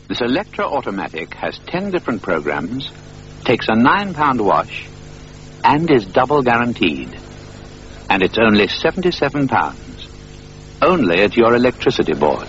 This Electra automatic has 10 different programs, takes a £9 wash, and is double guaranteed. And it's only £77. Only at your electricity board.